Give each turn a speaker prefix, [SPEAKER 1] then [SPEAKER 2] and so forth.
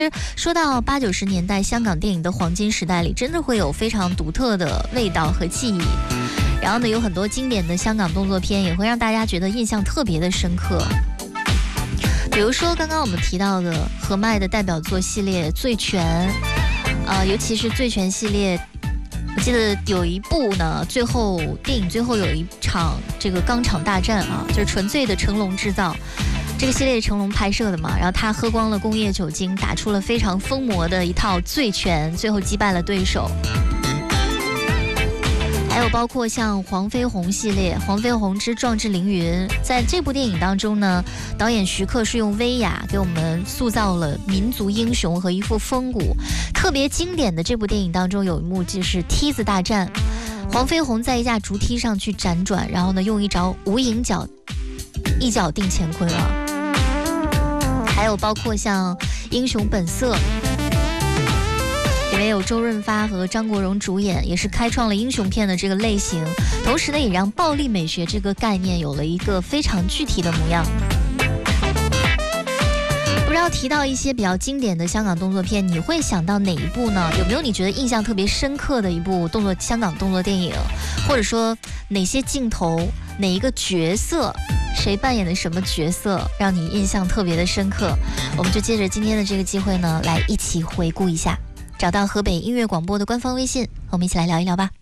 [SPEAKER 1] 说到80、90年代香港电影的黄金时代里，真的会有非常独特的味道和记忆。然后呢，有很多经典的香港动作片也会让大家觉得印象特别的深刻。比如说刚刚我们提到的何麦的代表作系列《醉拳》，尤其是《醉拳》系列，我记得有一部呢，电影最后有一场这个钢厂大战啊，就是纯粹的成龙制造。这个系列成龙拍摄的嘛，然后他喝光了工业酒精，打出了非常疯魔的一套醉拳，最后击败了对手。还有包括像黄飞鸿系列，黄飞鸿之壮志凌云，在这部电影当中呢，导演徐克是用威亚给我们塑造了民族英雄和一副风骨。特别经典的这部电影当中有一幕就是梯子大战，黄飞鸿在一架竹梯上去辗转，然后呢用一招无影脚一脚定乾坤啊。还有包括像《英雄本色》，里面有周润发和张国荣主演，也是开创了英雄片的这个类型，同时呢也让暴力美学这个概念有了一个非常具体的模样。不知道提到一些比较经典的香港动作片，你会想到哪一部呢？有没有你觉得印象特别深刻的一部香港动作电影，或者说哪些镜头、哪一个角色，谁扮演的什么角色让你印象特别的深刻？我们就借着今天的这个机会呢，来一起回顾一下。找到河北音乐广播的官方微信，我们一起来聊一聊吧。